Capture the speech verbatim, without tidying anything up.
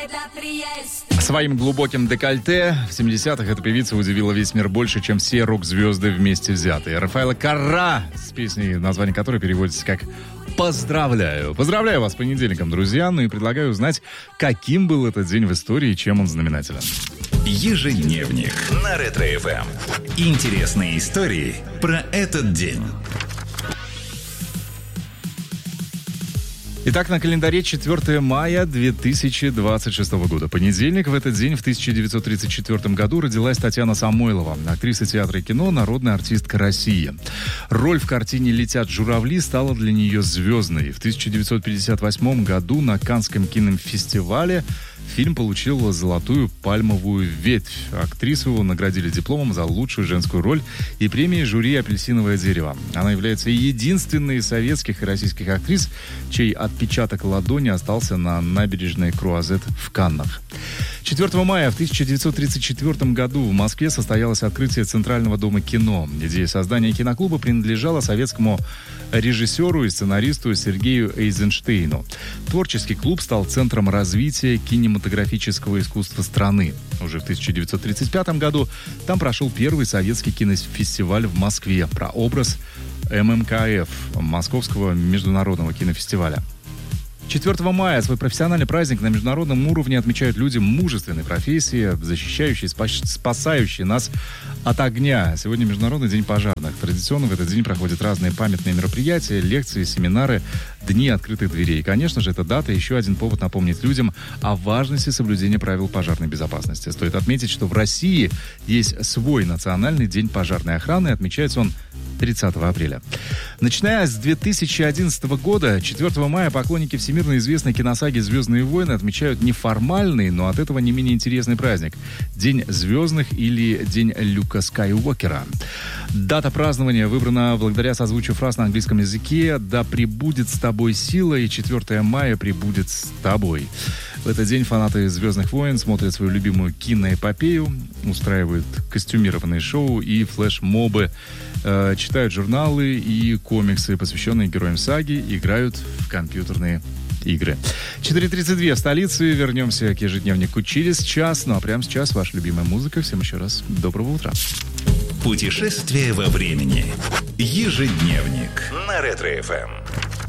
Своим глубоким декольте в семидесятых эта певица удивила весь мир больше, чем все рок-звезды вместе взятые. Рафаэла Карра с песней, название которой переводится как «Поздравляю». Поздравляю вас с понедельником, друзья. Ну и предлагаю узнать, каким был этот день в истории и чем он знаменателен. Ежедневник на Ретро-эф эм. Интересные истории про этот день. Итак, на календаре четвёртое мая две тысячи двадцать шестого года. Понедельник. В этот день, в тысяча девятьсот тридцать четвёртом году, родилась Татьяна Самойлова, актриса театра и кино, народная артистка России. Роль в картине «Летят журавли» стала для нее звездной. В тысяча девятьсот пятьдесят восьмом году на Каннском кинофестивале фильм получил золотую пальмовую ветвь. Актрису его наградили дипломом за лучшую женскую роль и премией жюри «Апельсиновое дерево». Она является единственной из советских и российских актрис, чей отпечаток ладони остался на набережной Круазет в Каннах. четвёртого мая в тысяча девятьсот тридцать четвёртом году в Москве состоялось открытие Центрального дома кино. Идея создания киноклуба принадлежала советскому режиссеру и сценаристу Сергею Эйзенштейну. Творческий клуб стал центром развития кинематографического искусства страны. Уже в тысяча девятьсот тридцать пятом году там прошел первый советский кинофестиваль в Москве про образ эм эм ка эф, Московского международного кинофестиваля. четвёртого мая свой профессиональный праздник на международном уровне отмечают люди мужественной профессии, защищающие, спасающие нас от огня. Сегодня Международный день пожарных. Традиционно в этот день проходят разные памятные мероприятия, лекции, семинары, дни открытых дверей. И, конечно же, эта дата еще один повод напомнить людям о важности соблюдения правил пожарной безопасности. Стоит отметить, что в России есть свой национальный день пожарной охраны, и отмечается он тридцатого апреля. Начиная с две тысячи одиннадцатого года, четвёртого мая поклонники всемирно известной киносаги «Звездные войны» отмечают неформальный, но от этого не менее интересный праздник – День звездных или День Люка Скайуокера. Дата празднования выбрана благодаря созвучию фраз на английском языке «Да пребудет с тобой сила» и четвёртого мая пребудет с тобой. В этот день фанаты «Звездных войн» смотрят свою любимую киноэпопею, устраивают костюмированные шоу и флешмобы, э, читают журналы и комиксы, посвященные героям саги, играют в компьютерные игры. четыре тридцать два в столице. Вернемся к ежедневнику через час. Ну а прямо сейчас ваша любимая музыка. Всем еще раз доброго утра. Путешествие во времени. Ежедневник на Ретро-эф эм.